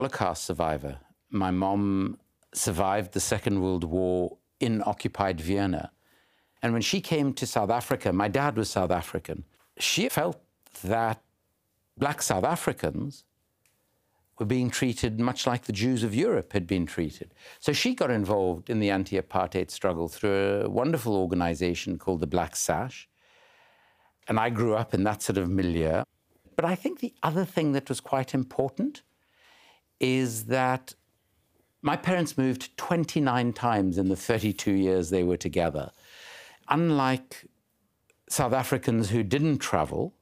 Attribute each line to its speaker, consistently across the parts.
Speaker 1: Holocaust survivor. My mom survived the Second World War in occupied Vienna. And when she came to South Africa, my dad was South African, she felt that black South Africans were being treated much like the Jews of Europe had been treated. So she got involved in the anti-apartheid struggle through a wonderful organization called the Black Sash. And I grew up in that sort of milieu. But I think the other thing that was quite important is that my parents moved 29 times in the 32 years they were together. Unlike South Africans who didn't travel,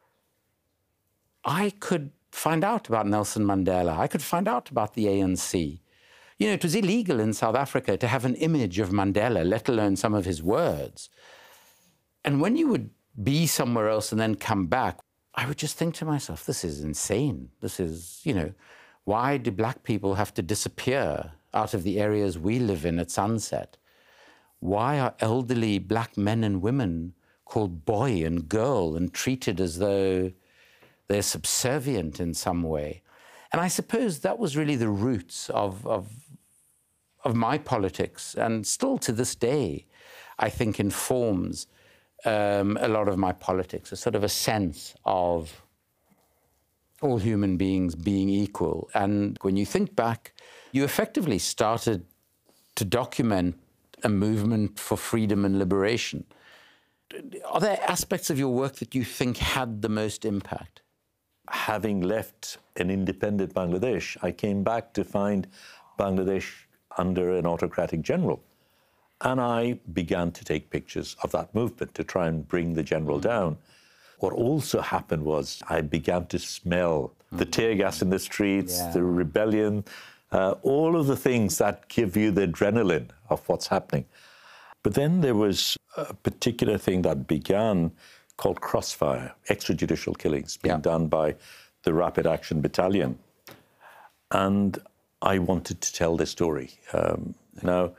Speaker 1: I could find out about Nelson Mandela. I could find out about the ANC. You know, it was illegal in South Africa to have an image of Mandela, let alone some of his words. And when you would be somewhere else and then come back, I would just think to myself, this is insane. This is, you know, why do black people have to disappear out of the areas we live in at sunset? Why are elderly black men and women called boy and girl and treated as though they're subservient in some way? And I suppose that was really the roots of my politics, and still to this day, I think informs a lot of my politics, a sort of a sense of all human beings being equal. And when you think back, you effectively started to document a movement for freedom and liberation. Are there aspects of your work that you think had the most impact?
Speaker 2: Having left an independent Bangladesh, I came back to find Bangladesh under an autocratic general. And I began to take pictures of that movement to try and bring the general down. What also happened was I began to smell the tear gas in the streets, the rebellion, all of the things that give you the adrenaline of what's happening. But then there was a particular thing that began called Crossfire, extrajudicial killings being done by the Rapid Action Battalion. And I wanted to tell this story. Now,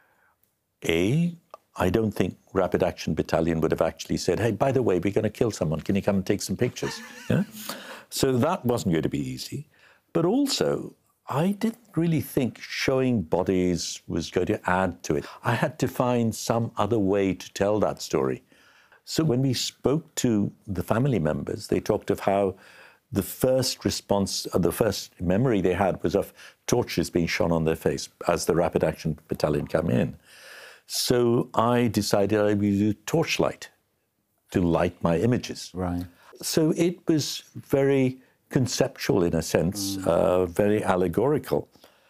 Speaker 2: I don't think Rapid Action Battalion would have actually said, hey, by the way, we're going to kill someone. Can you come and take some pictures? Yeah? So that wasn't going to be easy. But also, I didn't really think showing bodies was going to add to it. I had to find some other way to tell that story. So when we spoke to the family members, they talked of how the first response, the first memory they had was of torches being shone on their face as the Rapid Action Battalion came in. So I decided I would use torchlight to light my images.
Speaker 1: Right.
Speaker 2: So it was very conceptual in a sense, very allegorical.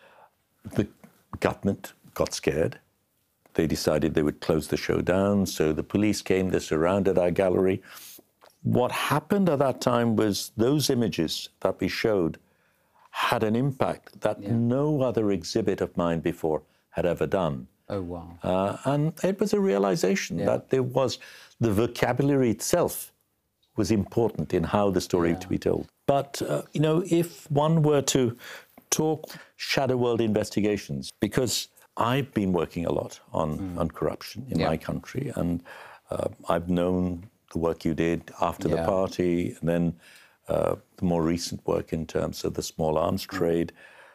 Speaker 2: The government got scared. They decided they would close the show down. So the police came, they surrounded our gallery. What happened at that time was those images that we showed had an impact that no other exhibit of mine before had ever done.
Speaker 1: Oh, wow.
Speaker 2: And it was a realization that there was, the vocabulary itself was important in how the story to be told. But, you know, if one were to talk shadow world investigations, because I've been working a lot on corruption in my country, and I've known the work you did after the party, and then the more recent work in terms of the small arms trade.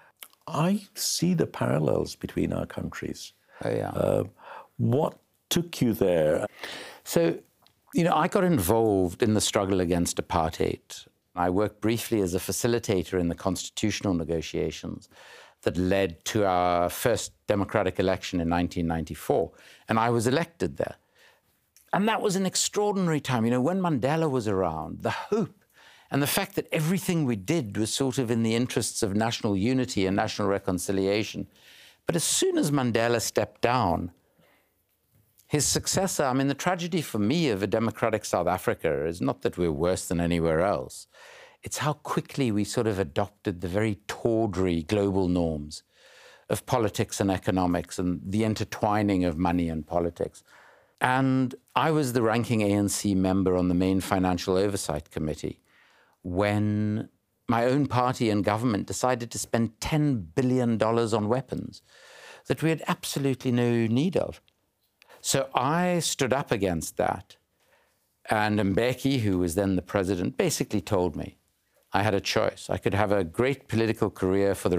Speaker 2: I see the parallels between our countries.
Speaker 1: Oh, yeah.
Speaker 2: What took you there?
Speaker 1: So, you know, I got involved in the struggle against apartheid. I worked briefly as a facilitator in the constitutional negotiations that led to our first democratic election in 1994. And I was elected there. And that was an extraordinary time. You know, when Mandela was around, the hope and the fact that everything we did was sort of in the interests of national unity and national reconciliation. But as soon as Mandela stepped down, his successor, I mean, the tragedy for me of a democratic South Africa is not that we're worse than anywhere else. It's how quickly we sort of adopted the very tawdry global norms of politics and economics and the intertwining of money and politics. And I was the ranking ANC member on the main Financial Oversight Committee when my own party and government decided to spend $10 billion on weapons that we had absolutely no need of. So I stood up against that. And Mbeki, who was then the president, basically told me, I had a choice. I could have a great political career for the